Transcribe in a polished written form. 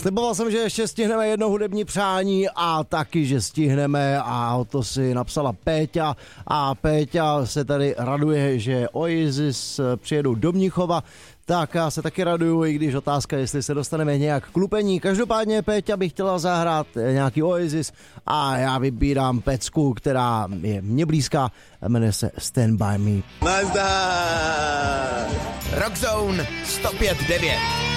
Sliboval jsem, že ještě stihneme jedno hudební přání a taky, že stihneme a to si napsala Péťa a Péťa se tady raduje, že Oasis přijedou do Mnichova, tak já se taky raduju, i když otázka, jestli se dostaneme nějak k lupení. Každopádně Péťa by chtěla zahrát nějaký Oasis a já vybírám pecku, která je mně blízká, jmenuje se Stand By Me. Nazdar! Rockzone 105.9